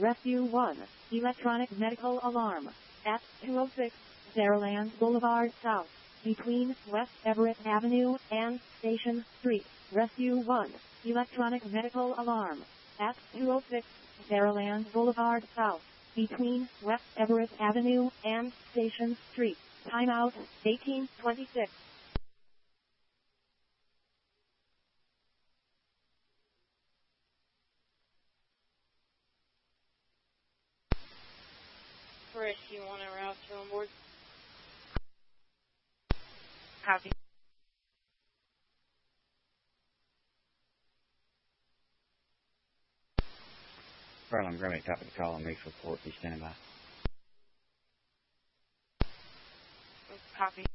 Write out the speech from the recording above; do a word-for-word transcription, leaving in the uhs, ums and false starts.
Rescue one. Electronic medical alarm. At two oh six, Saraland Boulevard South, between West Everett Avenue and Station Street. Rescue one. Electronic medical alarm. At two oh six, Saraland Boulevard South, between West Everett Avenue and Station Street. Timeout, eighteen twenty-six. Rescue one, a route to on board. Copy. Harlem Grimmy, copy the call and make report. Be standing by. Copy.